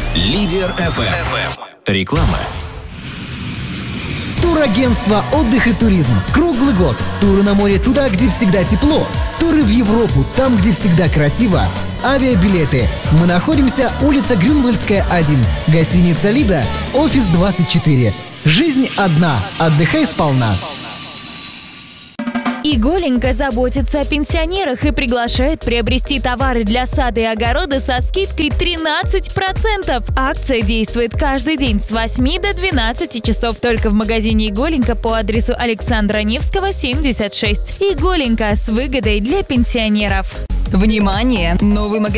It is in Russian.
Лидер FM. Реклама. Турагентство «Отдых и туризм». Круглый год. Туры на море туда, где всегда тепло. Туры в Европу, там, где всегда красиво. Авиабилеты. Мы находимся улица Грюнвальдская, 1. Гостиница «Лида», офис 24. Жизнь одна. Отдыхай сполна. Иголенко заботится о пенсионерах и приглашает приобрести товары для сада и огорода со скидкой 13%. Акция действует каждый день с 8 до 12 часов только в магазине Иголенко по адресу Александра Невского, 76. Иголенко с выгодой для пенсионеров. Внимание! Новый магазин